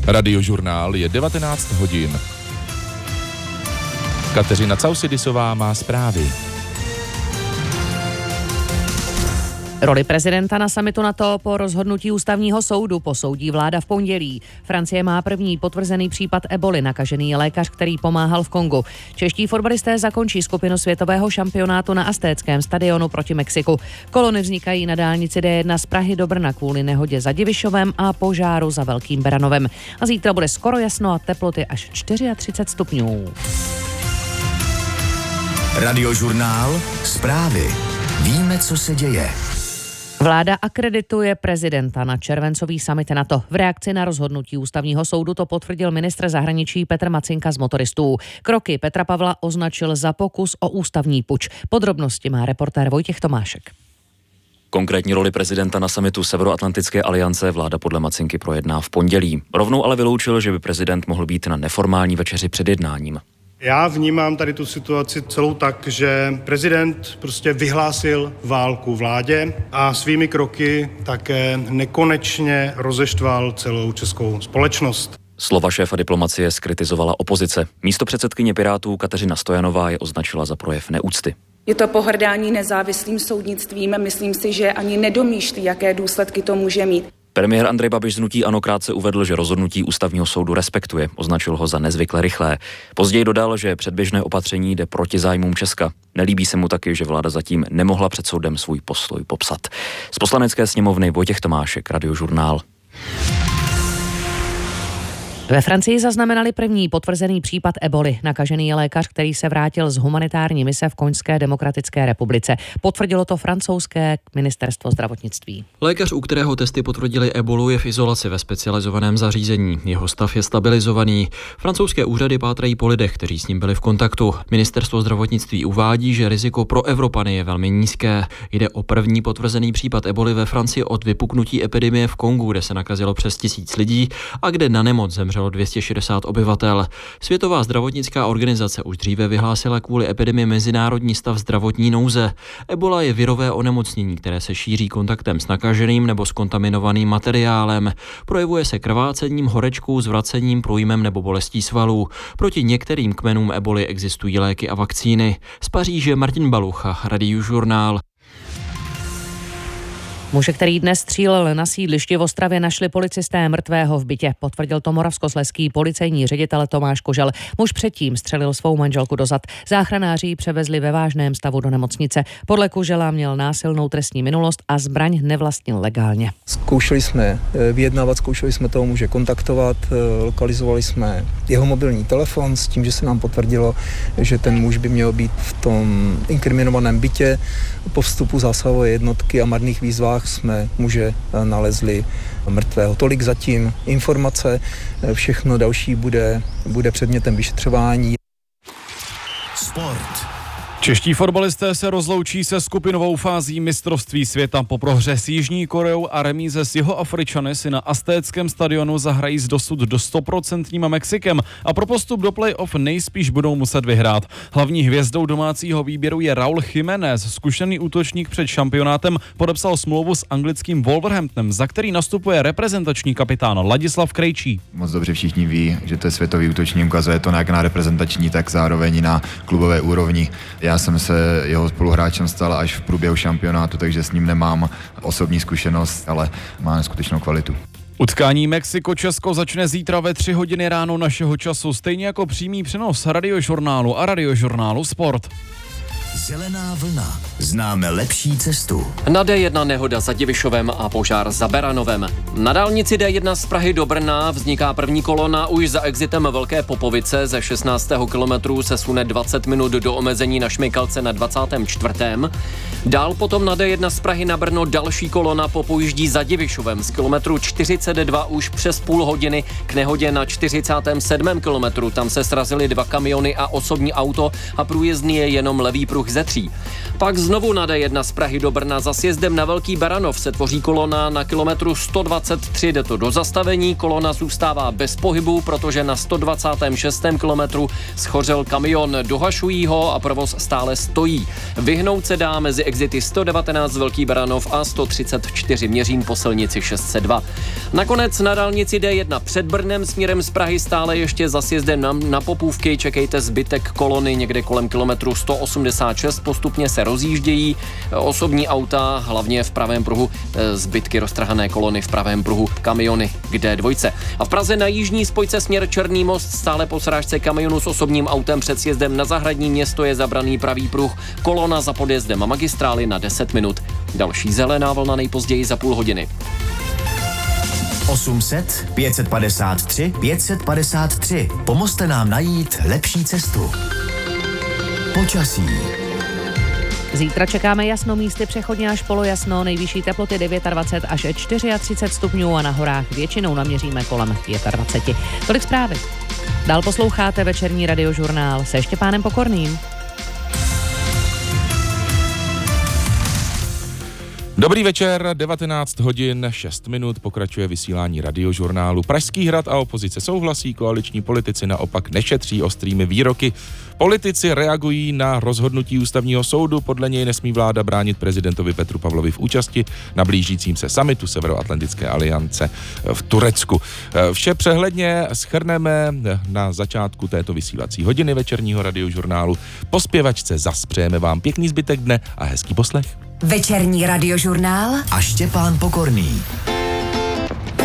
Radiožurnál je 19 hodin. Kateřina Causidisová má zprávy. Roli prezidenta na summitu NATO po rozhodnutí ústavního soudu posoudí vláda v pondělí. Francie má první potvrzený případ eboli, nakažený lékař, který pomáhal v Kongu. Čeští fotbalisté zakončí skupinu světového šampionátu na Aztéckém stadionu proti Mexiku. Kolony vznikají na dálnici D1 z Prahy do Brna kvůli nehodě za Divišovem a požáru za Velkým Beranovem. A zítra bude skoro jasno a teploty až 34 stupňů. Radiožurnál, zprávy. Víme, co se děje. Vláda akredituje prezidenta na červencový summit NATO. V reakci na rozhodnutí ústavního soudu to potvrdil ministr zahraničí Petr Macinka z Motoristů. Kroky Petra Pavla označil za pokus o ústavní puč. Podrobnosti má reportér Vojtěch Tomášek. Konkrétní roli prezidenta na summitu Severoatlantické aliance vláda podle Macinky projedná v pondělí. Rovnou ale vyloučil, že by prezident mohl být na neformální večeři před jednáním. Já vnímám tady tu situaci celou tak, že prezident prostě vyhlásil válku vládě a svými kroky také nekonečně rozeštval celou českou společnost. Slova šéfa diplomacie zkritizovala opozice. Místopředsedkyně Pirátů Kateřina Stojanová je označila za projev neúcty. Je to pohrdání nezávislým soudnictvím, myslím si, že ani nedomýšlí, jaké důsledky to může mít. Premiér Andrej Babiš z hnutí ANO krátce uvedl, že rozhodnutí ústavního soudu respektuje, označil ho za nezvykle rychlé. Později dodal, že předběžné opatření jde proti zájmům Česka. Nelíbí se mu taky, že vláda zatím nemohla před soudem svůj postoj popsat. Z Poslanecké sněmovny Vojtěch Tomášek, Radiožurnál. Ve Francii zaznamenali první potvrzený případ eboli. Nakažený je lékař, který se vrátil z humanitární mise v Konžské demokratické republice. Potvrdilo to francouzské ministerstvo zdravotnictví. Lékař, u kterého testy potvrdili ebolu, je v izolaci ve specializovaném zařízení. Jeho stav je stabilizovaný. Francouzské úřady pátrají po lidech, kteří s ním byli v kontaktu. Ministerstvo zdravotnictví uvádí, že riziko pro Evropany je velmi nízké. Jde o první potvrzený případ eboli ve Francii od vypuknutí epidemie v Kongu, kde se nakazilo přes 1000 lidí a kde na nemoc zemřelo 260 obyvatel. Světová zdravotnická organizace už dříve vyhlásila kvůli epidemii mezinárodní stav zdravotní nouze. Ebola je virové onemocnění, které se šíří kontaktem s nakaženým nebo s kontaminovaným materiálem. Projevuje se krvácením, horečkou, zvracením, průjmem nebo bolestí svalů. Proti některým kmenům eboli existují léky a vakcíny. Z Paříže Martin Balucha, Radiožurnál. Muže, který dnes střílel na sídlišti v Ostravě, našli policisté mrtvého v bytě. Potvrdil to moravskoslezský policejní ředitel Tomáš Kožel. Muž předtím střelil svou manželku do zad. Záchranáři ji převezli ve vážném stavu do nemocnice. Podle Kožela měl násilnou trestní minulost a zbraň nevlastnil legálně. Zkoušeli jsme vyjednávat, zkoušeli jsme toho muže kontaktovat, lokalizovali jsme jeho mobilní telefon s tím, že se nám potvrdilo, že ten muž by měl být v tom inkriminovaném bytě. Po vstupu zásahové jednotky a marných výzvách jsme muže nalezli mrtvého. Tolik zatím informace, všechno další bude předmětem vyšetřování. Sport. Čeští fotbalisté se rozloučí se skupinovou fází mistrovství světa. Po prohře s Jižní Koreou a remíze s Jihoafričany si na Aztéckém stadionu zahrají s dosud do 100% Mexikem a pro postup do play-off nejspíš budou muset vyhrát. Hlavní hvězdou domácího výběru je Raúl Jiménez. Zkušený útočník před šampionátem podepsal smlouvu s anglickým Wolverhamptonem, za který nastupuje reprezentační kapitán Ladislav Krejčí. Moc dobře všichni ví, že to je světový útočník, ukazuje to jak na reprezentační, tak zároveň na klubové úrovni. Já jsem se jeho spoluhráčem stal až v průběhu šampionátu, takže s ním nemám osobní zkušenost, ale má neskutečnou kvalitu. Utkání Mexiko-Česko začne zítra ve 3 hodiny ráno našeho času, stejně jako přímý přenos Radiožurnálu a Radiožurnálu Sport. Zelená vlna. Známe lepší cestu. Na D1 nehoda za Divišovem a požár za Beranovem. Na dálnici D1 z Prahy do Brna vzniká první kolona, už za exitem Velké Popovice ze 16. kilometru se sune 20 minut do omezení na Šmykalce na 24. Dál potom na D1 z Prahy na Brno další kolona popojíždí za Divišovem z kilometru 42 už přes půl hodiny k nehodě na 47. kilometru. Tam se srazily 2 kamiony a osobní auto a průjezdný je jenom levý pruh ze 3. Pak znovu na D1 z Prahy do Brna za sjezdem na Velký Beranov se tvoří kolona na kilometru 123, jde to do zastavení, kolona zůstává bez pohybu, protože na 126. kilometru schořel kamion, dohašují ho a provoz stále stojí. Vyhnout se dá mezi exity 119 Velký Beranov a 134 Měřín po silnici 602. Nakonec na dálnici D1 před Brnem směrem z Prahy stále ještě za sjezdem na Popůvky čekejte zbytek kolony někde kolem kilometru 186, postupně se rozjíždějí osobní auta, hlavně v pravém pruhu, zbytky roztrhané kolony v pravém pruhu, kamiony k D2. A v Praze na jižní spojce směr Černý most stále po srážce kamionu s osobním autem před sjezdem na Zahradní Město je zabraný pravý pruh, kolona za podjezdem magistrály na 10 minut. Další zelená vlna nejpozději za půl hodiny. 800 553 553. Pomozte nám najít lepší cestu. Počasí. Zítra čekáme jasno, místy přechodně až polojasno, nejvyšší teploty 29 až 34 stupňů a na horách většinou naměříme kolem 25. Tolik zprávy. Dál posloucháte večerní radiožurnál se Štěpánem Pokorným. Dobrý večer, 19 hodin 6 minut, pokračuje vysílání radiožurnálu. Pražský hrad a opozice souhlasí, koaliční politici naopak nešetří ostrými výroky. Politici reagují na rozhodnutí ústavního soudu, podle něj nesmí vláda bránit prezidentovi Petru Pavlovi v účasti na blížícím se summitu Severoatlantické aliance v Turecku. Vše přehledně shrneme na začátku této vysílací hodiny večerního radiožurnálu. Po zpěvačce zas přejeme vám pěkný zbytek dne a hezký poslech. Večerní radiožurnál a Štěpán Pokorný.